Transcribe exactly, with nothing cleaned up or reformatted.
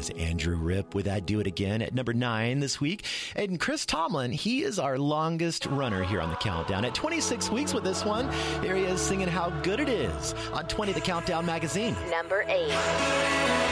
is Andrew Ripp with I Do It Again at number nine this week. And Chris Tomlin, he is our longest runner here on the countdown at twenty-six weeks with this one. Here he is singing How Good It Is on twenty The Countdown magazine. Number eight.